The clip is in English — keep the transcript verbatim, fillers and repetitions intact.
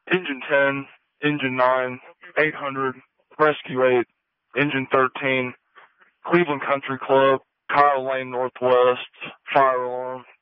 Engine ten, Engine nine, eight hundred, Rescue eight, Engine thirteen, Cleveland Country Club, Kyle Lane Northwest, fire alarm,